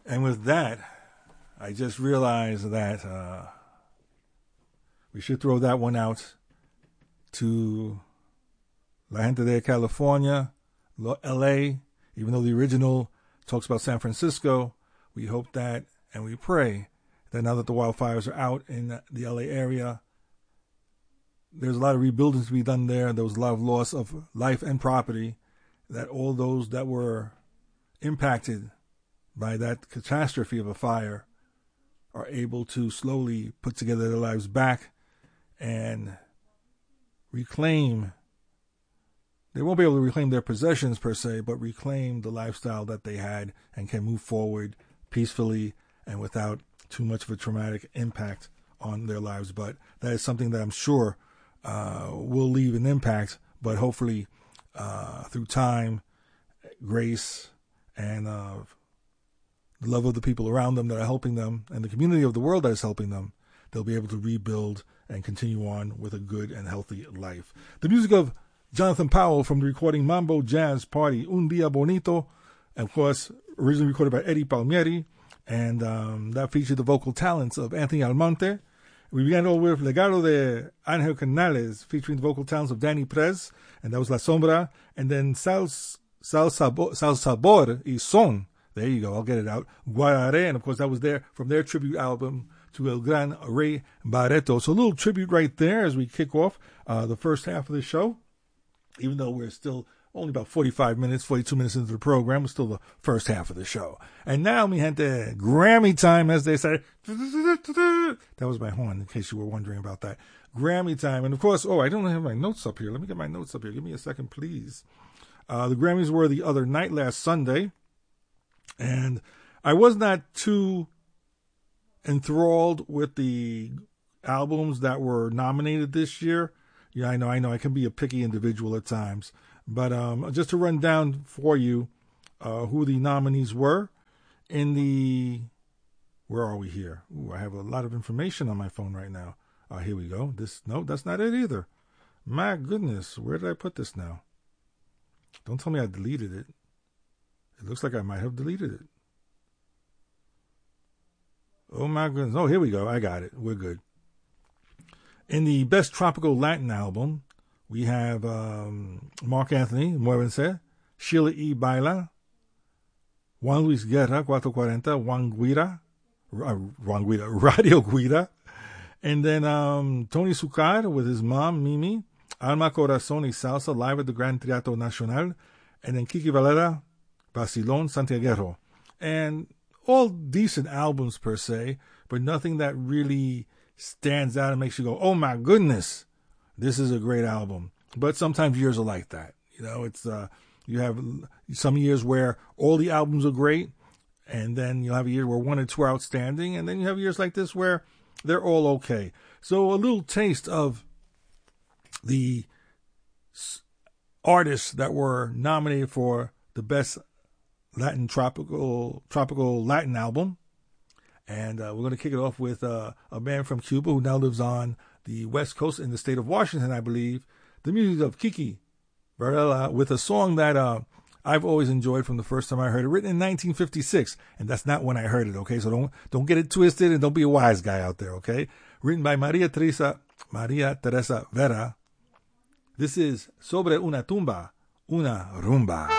And with that, I just realized that we should throw that one out to La Gente de California, LA, even though the original talks about San Francisco. We hope that and we pray that now that the wildfires are out in the LA area, there's a lot of rebuilding to be done there. There was a lot of loss of life and property, that all those that were impacted by that catastrophe of a fire are able to slowly put together their lives back and reclaim. They won't be able to reclaim their possessions per se, but reclaim the lifestyle that they had and can move forward peacefully and without too much of a traumatic impact on their lives. But that is something that I'm sure will leave an impact, but hopefully through time, grace, and the love of the people around them that are helping them, and the community of the world that is helping them, they'll be able to rebuild and continue on with a good and healthy life. The music of Jonathan Powell from the recording Mambo Jazz Party, Un Dia Bonito, of course, originally recorded by Eddie Palmieri, and that featured the vocal talents of Anthony Almonte. We began all with Legado de Angel Canales, featuring the vocal talents of Danny Prez, and that was La Sombra, and then Sal Sabor y Son. There you go, I'll get it out. Guarare, and of course that was from their tribute album to El Gran Rey Barreto. So a little tribute right there as we kick off the first half of the show. Even though we're still only about 42 minutes into the program, we're still the first half of the show. And now, mi gente, Grammy time, as they say. That was my horn, in case you were wondering about that. Grammy time. And of course, I don't have my notes up here. Let me get my notes up here. Give me a second, please. The Grammys were the other night, last Sunday. And I was not too enthralled with the albums that were nominated this year. Yeah, I know. I can be a picky individual at times. But just to run down for you who the nominees were in the... Where are we here? Ooh, I have a lot of information on my phone right now. Here we go. No, that's not it either. My goodness, where did I put this now? Don't tell me I deleted it. It looks like I might have deleted it. Oh, my goodness. Oh, here we go. I got it. We're good. In the Best Tropical Latin Album, we have Mark Anthony, Muévense, Sheila E. Baila, Juan Luis Guerra, 440, Radio Guida, and then Tony Succar with his mom, Mimi, Alma Corazón y Salsa, live at the Gran Teatro Nacional, and then Kiki Valera, Basilón, Santiaguero. And all decent albums per se, but nothing that really stands out and makes you go, oh my goodness, this is a great album. But sometimes years are like that. You know, it's you have some years where all the albums are great, and then you'll have a year where one or two are outstanding, and then you have years like this where they're all okay. So a little taste of the artists that were nominated for the Best Latin Tropical Latin Album. And we're going to kick it off with a man from Cuba who now lives on the West Coast in the state of Washington, I believe. The music of Kiki Varela with a song that I've always enjoyed from the first time I heard it, written in 1956. And that's not when I heard it, okay? So don't get it twisted and don't be a wise guy out there, okay? Written by Maria Teresa Vera. This is Sobre una tumba, una rumba.